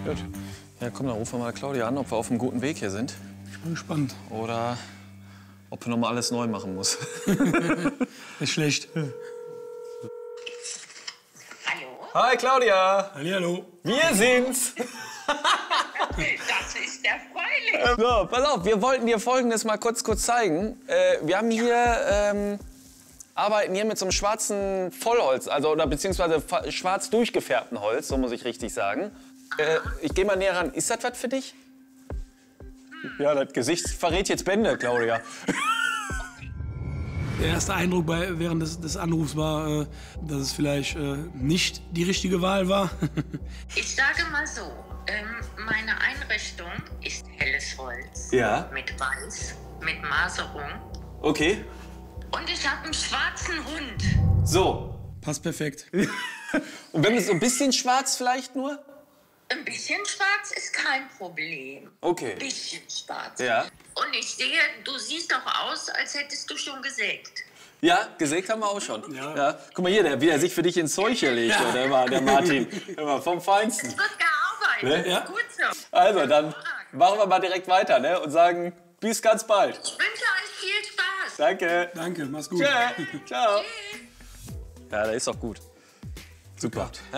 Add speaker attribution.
Speaker 1: Gut. Ja, komm, dann rufen wir mal Claudia an, ob wir auf einem guten Weg hier sind.
Speaker 2: Ich bin gespannt.
Speaker 1: Oder ob wir noch mal alles neu machen muss.
Speaker 2: Ist schlecht.
Speaker 3: Hallo?
Speaker 1: Hi, Claudia.
Speaker 2: Hallihallo.
Speaker 1: Wir sind's.
Speaker 3: Das ist erfreulich.
Speaker 1: So, pass auf, wir wollten dir Folgendes mal kurz zeigen. Wir haben hier, arbeiten hier mit so einem schwarzen Vollholz, also oder beziehungsweise schwarz durchgefärbten Holz, so muss ich richtig sagen. Ich gehe mal näher ran. Ist das was für dich? Ja, das Gesicht verrät jetzt Bände, Claudia.
Speaker 2: Der erste Eindruck während des Anrufs war, dass es vielleicht nicht die richtige Wahl war.
Speaker 3: Ich sage mal so, meine Einrichtung ist helles Holz.
Speaker 1: Ja.
Speaker 3: Mit Weiß, mit Maserung.
Speaker 1: Okay.
Speaker 3: Und ich habe einen schwarzen Hund.
Speaker 1: So.
Speaker 2: Passt perfekt.
Speaker 1: Und wenn es so ein bisschen schwarz vielleicht nur?
Speaker 3: Ein bisschen schwarz ist kein Problem.
Speaker 1: Okay.
Speaker 3: Ein bisschen schwarz.
Speaker 1: Ja.
Speaker 3: Und ich sehe, du siehst doch aus, als hättest du schon gesägt.
Speaker 1: Ja, gesägt haben wir auch schon. Ja. Guck mal hier, wie er sich für dich ins Zeug hier legt, der Martin. Immer vom Feinsten.
Speaker 3: Es wird gearbeitet.
Speaker 1: Ne? Ja.
Speaker 3: Gut so.
Speaker 1: Also, dann machen wir mal direkt weiter, ne? Und sagen, bis ganz bald.
Speaker 3: Ich wünsche euch viel Spaß.
Speaker 1: Danke.
Speaker 2: Danke, mach's gut.
Speaker 1: Tschö. Ciao. Ja, der ist doch gut. Super.